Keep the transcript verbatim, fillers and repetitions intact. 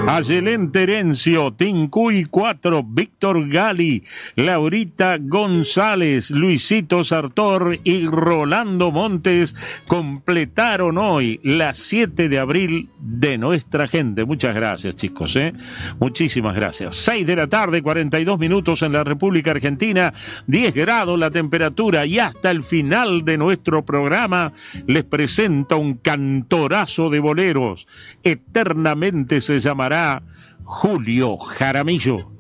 Ayelén Terencio, Tincuy cuatro, Víctor Gali, Laurita González, Luisito Sartor y Rolando Montes completaron hoy las siete de abril de nuestra gente. Muchas gracias, chicos, ¿eh? Muchísimas gracias. seis de la tarde, cuarenta y dos minutos en la República Argentina, diez grados la temperatura, y hasta el final de nuestro programa les presenta un cantorazo de boleros. Eternamente se llamará Julio Jaramillo.